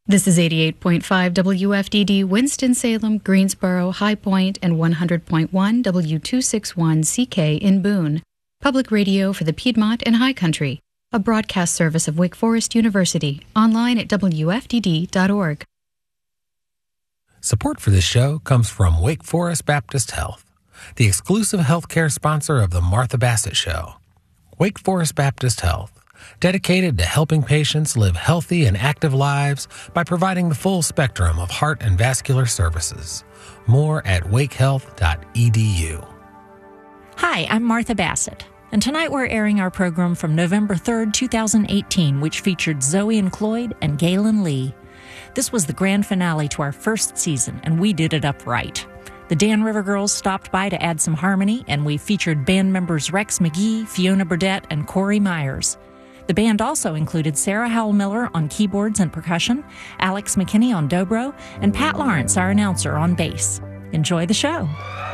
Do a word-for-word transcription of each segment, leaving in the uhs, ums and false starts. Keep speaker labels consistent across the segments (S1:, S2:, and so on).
S1: This is eighty-eight point five W F D D, Winston-Salem, Greensboro, High Point, and one hundred point one W two sixty-one C K in Boone. Public radio for the Piedmont and High Country. A broadcast service of Wake Forest University. Online at W F D D dot org.
S2: Support for this show comes from Wake Forest Baptist Health, the exclusive healthcare sponsor of the Martha Bassett Show. Wake Forest Baptist Health, dedicated to helping patients live healthy and active lives by providing the full spectrum of heart and vascular services. More at wake health dot e d u.
S3: Hi, I'm Martha Bassett, and tonight we're airing our program from November third, two thousand eighteen, which featured Zoe and Cloyd and Galen Lee. This was the grand finale to our first season, and we did it up right. The Dan River Girls stopped by to add some harmony, and we featured band members Rex McGee, Fiona Burdette, and Corey Myers. The band also included Sarah Howell Miller on keyboards and percussion, Alex McKinney on dobro, and Pat Lawrence, our announcer, on bass. Enjoy the show.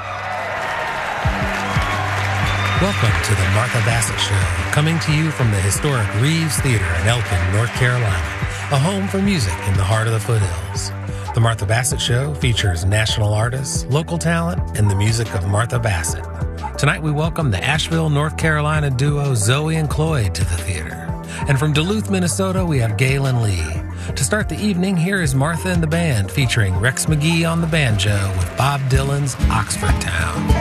S2: Welcome to the Martha Bassett Show, coming to you from the historic Reeves Theater in Elkin, North Carolina, a home for music in the heart of the foothills. The Martha Bassett Show features national artists, local talent, and the music of Martha Bassett. Tonight we welcome the Asheville, North Carolina duo Zoe and Cloyd to the theater. And from Duluth, Minnesota, we have Galen Lee. To start the evening, here is Martha and the band featuring Rex McGee on the banjo with Bob Dylan's Oxford Town.